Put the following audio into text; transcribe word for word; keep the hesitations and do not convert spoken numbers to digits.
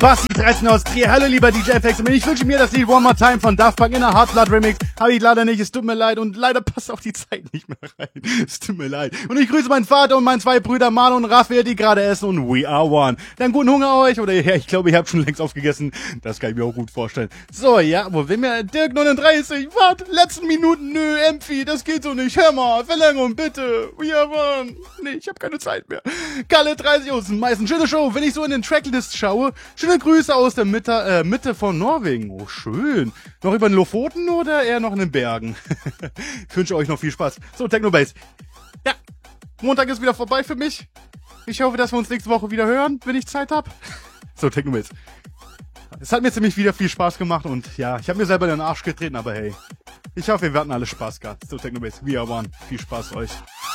Basti dreizehn aus Trier. Hallo lieber D J F X. Und ich wünsche mir das Lied One More Time von Daft Punk in der Hard Blood Remix. Habe ich leider nicht. Es tut mir leid. Und leider passt auch die Zeit nicht mehr rein. Es tut mir leid. Und ich grüße meinen Vater und meine zwei Brüder Marlon und Raphael, die gerade essen. Und we are one. Dann guten Hunger euch. Oder ja, ich glaube, ihr habt schon längst aufgegessen. Das kann ich mir auch gut vorstellen. So, ja, wo will mir Dirk neununddreißig? Warte, letzten Minuten. Nö, Empfi, das geht so nicht. Hör mal, Verlängerung, bitte. We are one. Nee, ich habe keine Zeit mehr. Kalle dreißig aus dem Meißen. Schöne Show. Wenn ich so in den Tracklist schaue, schöne Grüße aus der Mitte, äh, Mitte von Norwegen. Oh, schön. Noch über den Lofoten oder eher noch in den Bergen? Ich wünsche euch noch viel Spaß. So, Technobase. Ja, Montag ist wieder vorbei für mich. Ich hoffe, dass wir uns nächste Woche wieder hören, wenn ich Zeit habe. So, Technobase. Es hat mir ziemlich wieder viel Spaß gemacht und ja, ich habe mir selber in den Arsch getreten, aber hey. Ich hoffe, wir hatten alle Spaß gehabt. So, Technobase, we are one. Viel Spaß euch.